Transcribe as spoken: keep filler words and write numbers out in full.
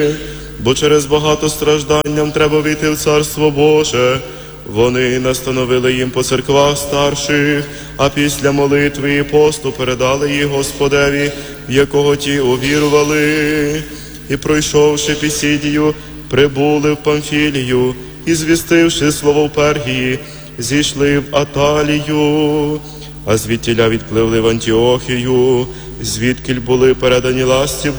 бо через багато стражданням треба війти в Царство Боже. Вони настановили їм по церквах старших, а після молитви і посту передали їх Господеві, в якого ті увірували. І, пройшовши Пісідію, прибули в Памфілію, і, звістивши слово в Пергії, зійшли в Аталію, а звідтіля відпливли в Антіохію, звідкіль були передані ласті